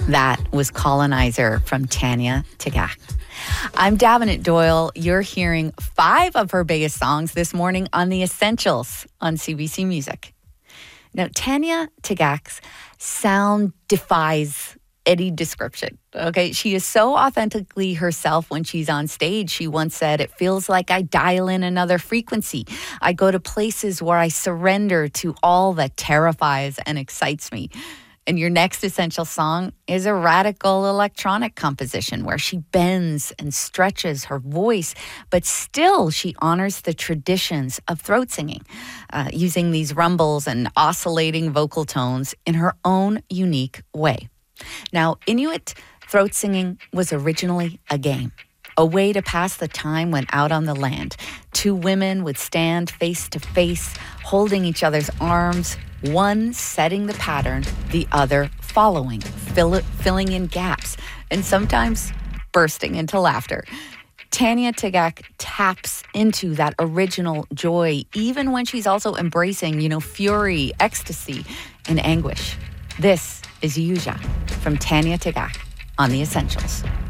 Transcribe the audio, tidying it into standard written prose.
That was Colonizer from Tanya Tagaq. I'm Davenant Doyle. You're hearing 5 of her biggest songs this morning on The Essentials on CBC Music. Now, Tanya Tagaq's sound defies any description, okay? She is so authentically herself when she's on stage. She once said, "It feels like I dial in another frequency. I go to places where I surrender to all that terrifies and excites me." And your next essential song is a radical electronic composition where she bends and stretches her voice, but still she honors the traditions of throat singing, using these rumbles and oscillating vocal tones in her own unique way. Now, Inuit throat singing was originally a game, a way to pass the time when out on the land. 2 women would stand face to face, holding each other's arms, one setting the pattern, the other following, filling in gaps, and sometimes bursting into laughter. Tanya Tagaq taps into that original joy, even when she's also embracing, fury, ecstasy, and anguish. This is Yuja from Tanya Tagaq on The Essentials.